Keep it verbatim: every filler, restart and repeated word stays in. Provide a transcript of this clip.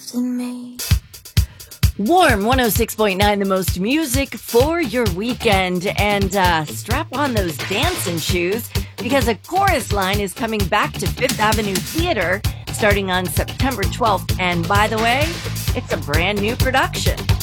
in me. Warm one oh six point nine, the most music for your weekend. And uh, strap on those dancing shoes because A Chorus Line is coming back to Fifth Avenue Theater starting on September twelfth. And by the way, it's a brand new production.